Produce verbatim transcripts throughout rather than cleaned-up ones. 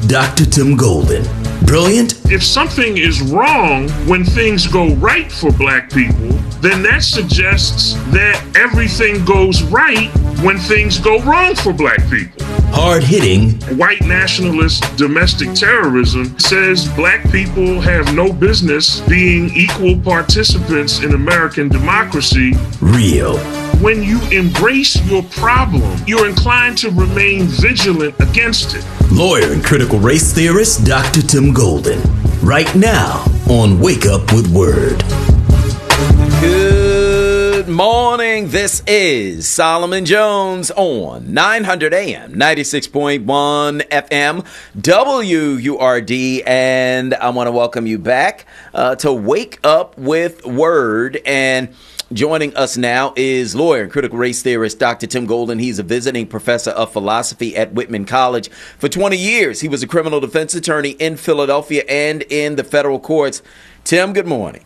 Doctor Tim Golden. Brilliant? If something is wrong when things go right for black people, then that suggests that everything goes right when things go wrong for black people. Hard-hitting. White nationalist domestic terrorism says black people have no business being equal participants in American democracy. Real. When you embrace your problem, you're inclined to remain vigilant against it. Lawyer and critical race theorist Doctor Tim Golden. Right now on Wake Up with Word. Good morning. This is Solomon Jones on nine hundred A M, ninety-six point one F M, W U R D. And I want to welcome you back uh, to Wake Up with Word. And joining us now is lawyer and critical race theorist Doctor Tim Golden. He's a visiting professor of philosophy at Whitman College. For twenty years, he was a criminal defense attorney in Philadelphia and in the federal courts. Tim, good morning.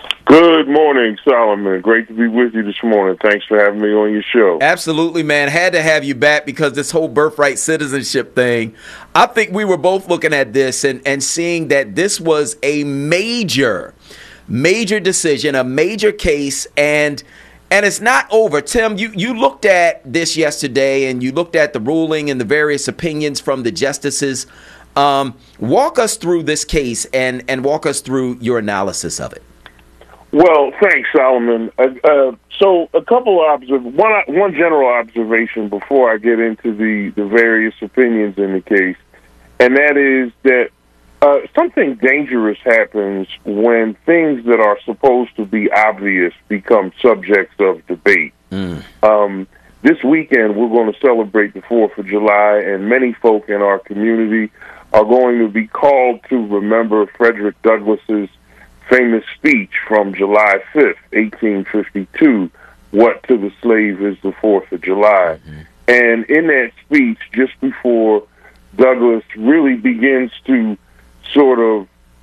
Good morning, Solomon. Great to be with you this morning. Thanks for having me on your show. Absolutely, man. Had to have you back because this whole birthright citizenship thing, I think we were both looking at this and, and seeing that this was a major Major decision, a major case, and and it's not over. Tim, you, you looked at this yesterday, and you looked at the ruling and the various opinions from the justices. Um, walk us through this case and, and walk us through your analysis of it. Well, thanks, Solomon. Uh, uh, so a couple of observ- one one general observation before I get into the, the various opinions in the case, and that is that Uh, something dangerous happens when things that are supposed to be obvious become subjects of debate. Mm. Um, this weekend, we're going to celebrate the fourth of July, and many folk in our community are going to be called to remember Frederick Douglass's famous speech from July fifth, eighteen fifty-two, "What to the slave is the fourth of July." Mm-hmm. And in that speech, just before Douglass really begins to sort of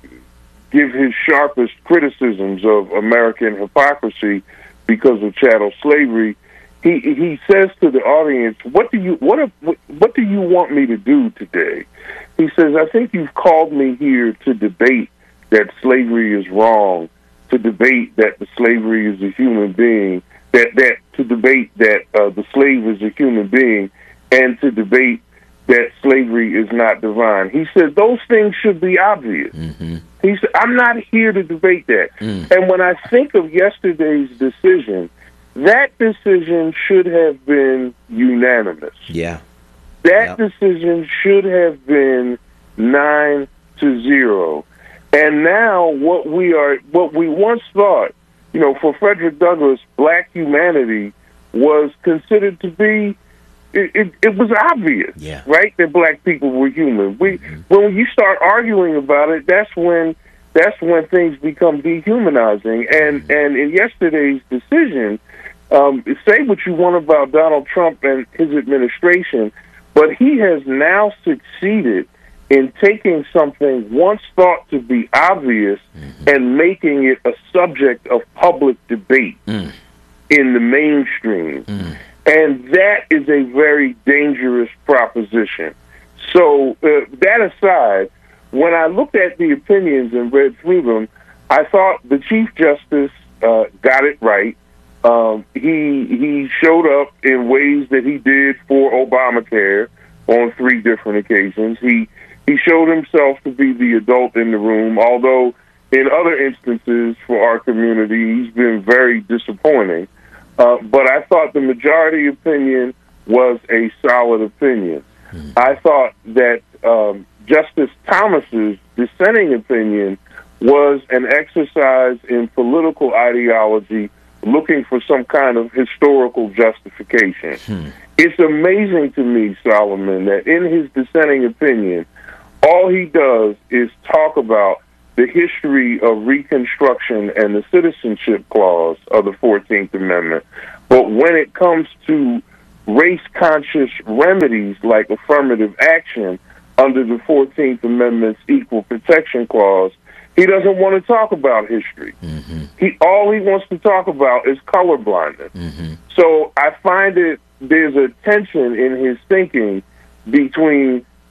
give his sharpest criticisms of American hypocrisy because of chattel slavery, he he says to the audience, "What do you what what, what do you want me to do today?" He says, "I think you've called me here to debate that slavery is wrong, to debate that the slavery is a human being, that that to debate that uh, the slave is a human being, and to debate that slavery is not divine." He said those things should be obvious. Mm-hmm. He said, "I'm not here to debate that." Mm. And when I think of yesterday's decision, that decision should have been unanimous. Yeah. That yep. decision should have been nine to zero. And now what we are, what we once thought, you know, for Frederick Douglass, black humanity was considered to be It, it, it was obvious, yeah. right, that black people were human. We, mm-hmm. When you start arguing about it, that's when that's when things become dehumanizing. And mm-hmm. and in yesterday's decision, um, say what you want about Donald Trump and his administration, but he has now succeeded in taking something once thought to be obvious mm-hmm. and making it a subject of public debate mm. in the mainstream. Mm. And that is a very dangerous proposition. So uh, that aside, when I looked at the opinions and read through them, I thought the Chief Justice uh, got it right. Um, he he showed up in ways that he did for Obamacare on three different occasions. He he showed himself to be the adult in the room, although in other instances for our community, he's been very disappointing. Uh, but I thought the majority opinion was a solid opinion. Mm. I thought that um, Justice Thomas's dissenting opinion was an exercise in political ideology looking for some kind of historical justification. Mm. It's amazing to me, Solomon, that in his dissenting opinion, all he does is talk about the history of Reconstruction and the Citizenship Clause of the fourteenth Amendment. But when it comes to race-conscious remedies like affirmative action under the fourteenth Amendment's Equal Protection Clause, he doesn't want to talk about history. Mm-hmm. He all he wants to talk about is colorblindness. Mm-hmm. So I find it there's a tension in his thinking between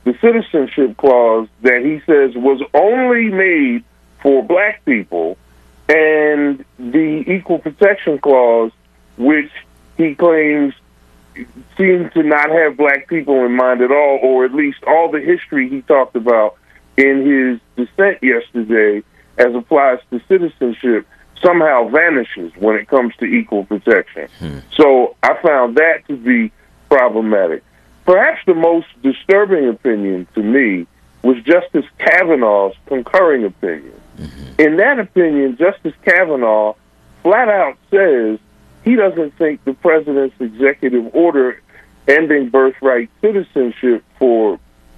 the citizenship clause that he says was only made for black people, and the equal protection clause, which he claims seemed to not have black people in mind at all, or at least all the history he talked about in his dissent yesterday as applies to citizenship somehow vanishes when it comes to equal protection. Hmm. So I found that to be problematic. Perhaps the most disturbing opinion to me was Justice Kavanaugh's concurring opinion. Mm-hmm. In that opinion, Justice Kavanaugh flat out says he doesn't think the president's executive order ending birthright citizenship for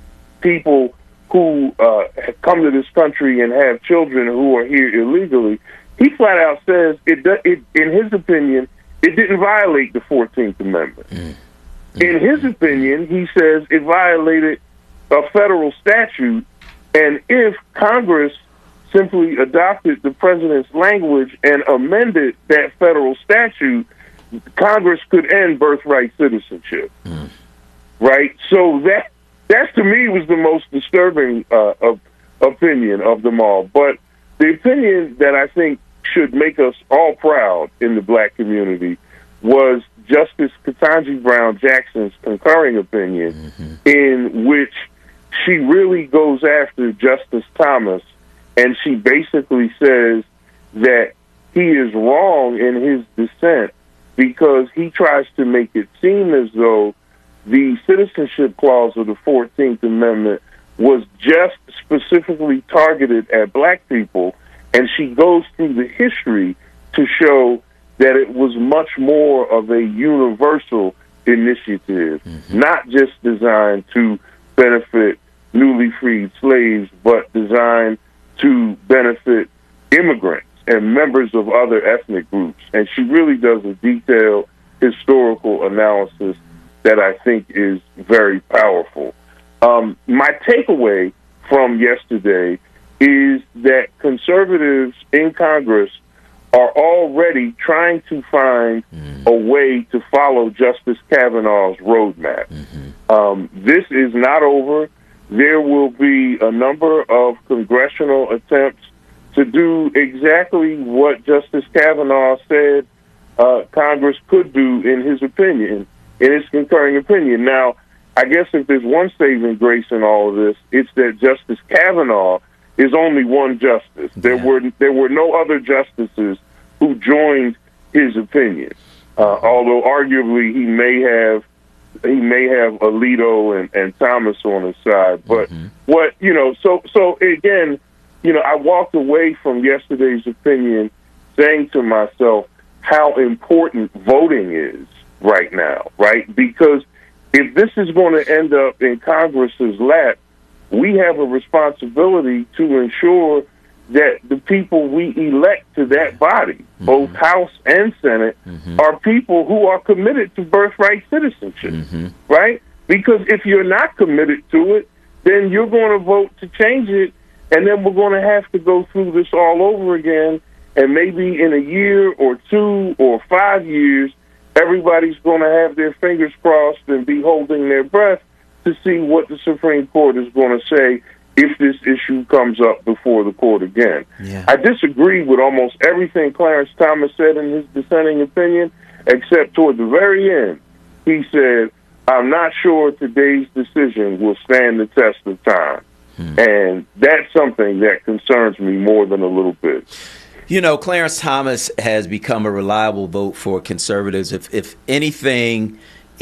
people who uh, have come to this country and have children who are here illegally, he flat out says, it, it, in his opinion, it didn't violate the fourteenth Amendment. Mm-hmm. In his opinion, he says it violated a federal statute, and if Congress simply adopted the president's language and amended that federal statute, Congress could end birthright citizenship. Mm. Right? So that that to me was the most disturbing uh, of, opinion of them all. But the opinion that I think should make us all proud in the black community was Justice Ketanji Brown Jackson's concurring opinion, mm-hmm. in which she really goes after Justice Thomas, and she basically says that he is wrong in his dissent because he tries to make it seem as though the citizenship clause of the fourteenth Amendment was just specifically targeted at black people, and she goes through the history to show that it was much more of a universal initiative, mm-hmm. not just designed to benefit newly freed slaves, but designed to benefit immigrants and members of other ethnic groups. And she really does a detailed historical analysis that I think is very powerful. Um, my takeaway from yesterday is that conservatives in Congress are already trying to find mm-hmm. a way to follow Justice Kavanaugh's roadmap. Mm-hmm. Um, this is not over. There will be a number of congressional attempts to do exactly what Justice Kavanaugh said uh, Congress could do in his opinion, in his concurring opinion. Now, I guess if there's one saving grace in all of this, it's that Justice Kavanaugh is only one justice. Yeah. There were there were no other justices who joined his opinion, uh, although arguably he may have he may have Alito and, and Thomas on his side. But mm-hmm. what you know, so so again, you know, I walked away from yesterday's opinion saying to myself how important voting is right now, right? Because if this is going to end up in Congress's lap, we have a responsibility to ensure that the people we elect to that body, mm-hmm. both House and Senate, mm-hmm. are people who are committed to birthright citizenship, mm-hmm. right? Because if you're not committed to it, then you're going to vote to change it, and then we're going to have to go through this all over again, and maybe in a year or two or five years, everybody's going to have their fingers crossed and be holding their breath to see what the Supreme Court is going to say if this issue comes up before the court again. Yeah. I disagree with almost everything Clarence Thomas said in his dissenting opinion, except toward the very end. He said, I'm not sure today's decision will stand the test of time. Hmm. And that's something that concerns me more than a little bit. You know, Clarence Thomas has become a reliable vote for conservatives. If, if anything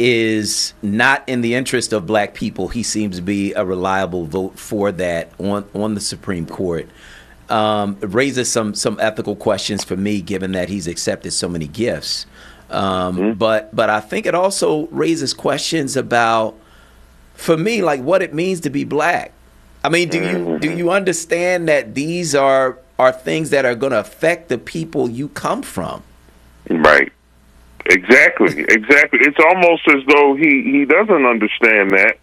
is not in the interest of black people, he seems to be a reliable vote for that on, on the Supreme Court. Um, it raises some some ethical questions for me, given that he's accepted so many gifts. Um, mm-hmm. But but I think it also raises questions about, for me, like what it means to be black. I mean, do you do you understand that these are are things that are going to affect the people you come from? Right. Exactly. Exactly. It's almost as though he, he doesn't understand that.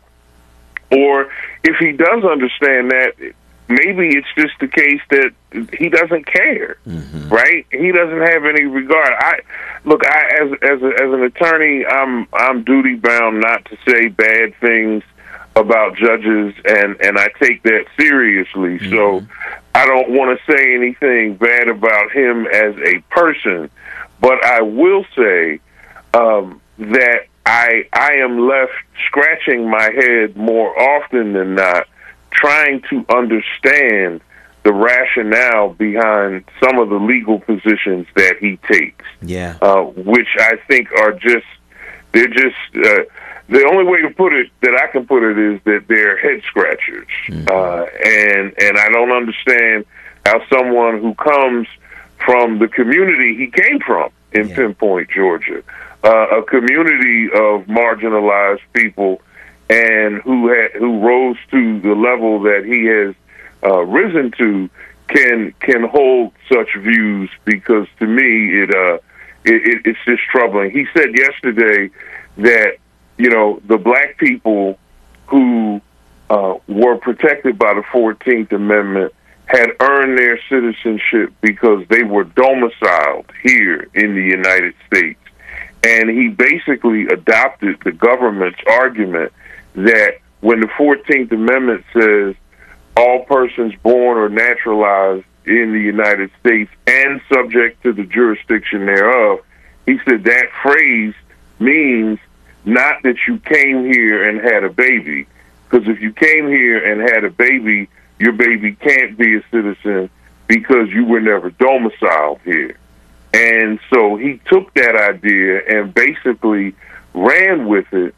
Or if he does understand that, maybe it's just the case that he doesn't care. Mm-hmm. Right? He doesn't have any regard. I look, I as as a, as an attorney, I'm I'm duty bound not to say bad things about judges, and, and I take that seriously. Mm-hmm. So I don't want to say anything bad about him as a person, but I will say um, that I I am left scratching my head more often than not, trying to understand the rationale behind some of the legal positions that he takes. Yeah, uh, which I think are just they're just uh, the only way to put it that I can put it is that they're head scratchers, mm-hmm. uh, and and I don't understand how someone who comes from the community he came from in yeah. Pinpoint, Georgia, uh, a community of marginalized people, and who had, who rose to the level that he has uh, risen to, can can hold such views, because to me it, uh, it, it it's just troubling. He said yesterday that, you know, the black people who uh, were protected by the fourteenth Amendment had earned their citizenship because they were domiciled here in the United States. And he basically adopted the government's argument that when the fourteenth Amendment says all persons born or naturalized in the United States and subject to the jurisdiction thereof, he said that phrase means not that you came here and had a baby, because if you came here and had a baby, your baby can't be a citizen because you were never domiciled here. And so he took that idea and basically ran with it.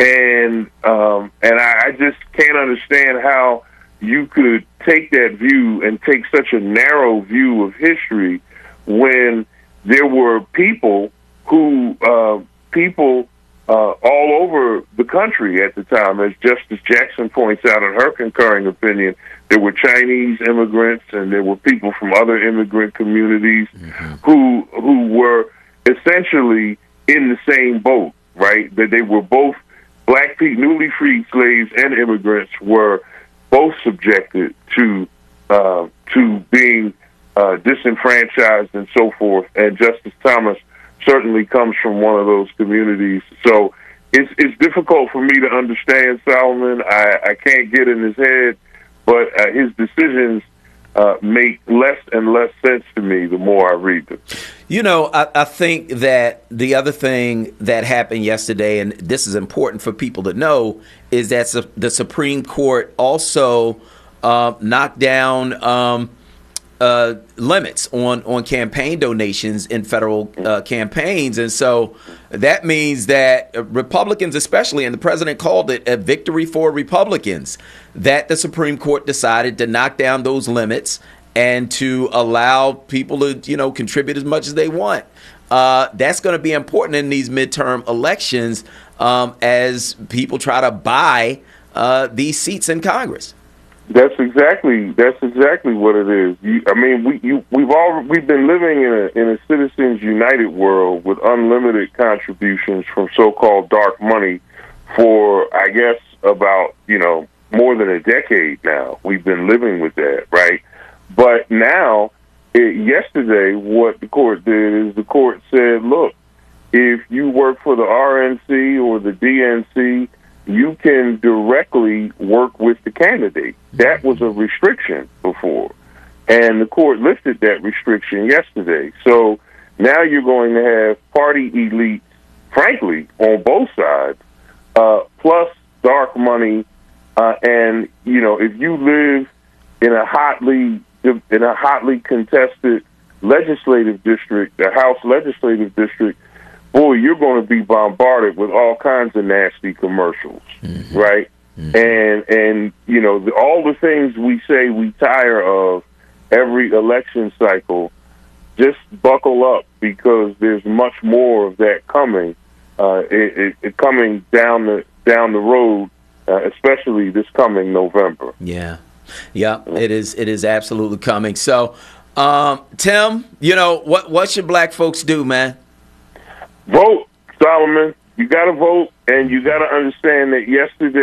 And um, and I, I just can't understand how you could take that view and take such a narrow view of history when there were people who, uh, people uh, all over the country at the time, as Justice Jackson points out in her concurring opinion, there were Chinese immigrants and there were people from other immigrant communities mm-hmm. who who were essentially in the same boat, right? That they were both black people, newly freed slaves and immigrants were both subjected to uh, to being uh, disenfranchised and so forth. And Justice Thomas certainly comes from one of those communities. So it's it's difficult for me to understand Solomon. I, I can't get in his head, but uh, his decisions uh, make less and less sense to me the more I read them. You know, I, I think that the other thing that happened yesterday, and this is important for people to know, is that su- the Supreme Court also uh, knocked down um, uh, limits on, on campaign donations in federal uh, campaigns. And so that means that Republicans especially, and the president called it a victory for Republicans, that the Supreme Court decided to knock down those limits and to allow people to, you know, contribute as much as they want. Uh, that's going to be important in these midterm elections um, as people try to buy uh, these seats in Congress. That's exactly that's exactly what it is. You, I mean, we you, we've all we've been living in a in a Citizens United world with unlimited contributions from so-called dark money for, I guess, about you know more than a decade now. We've been living with that, right? But now, it, yesterday, what the court did is the court said, look, if you work for the R N C or the D N C, you can directly work with the candidate. That was a restriction before. And the court lifted that restriction yesterday. So now you're going to have party elites, frankly, on both sides, uh, plus dark money. Uh, and, you know, if you live in a hotly in a hotly contested legislative district, the House legislative district, boy, you're going to be bombarded with all kinds of nasty commercials, mm-hmm. right? Mm-hmm. And, and you know, the, all the things we say we tire of every election cycle, just buckle up because there's much more of that coming, uh, it, it, it coming down the down the road, uh, especially this coming November. Yeah. Yeah, it is. It is absolutely coming. So, um, Tim, you know, what, what should black folks do, man? Vote, Solomon. You got to vote, and you got to understand that yesterday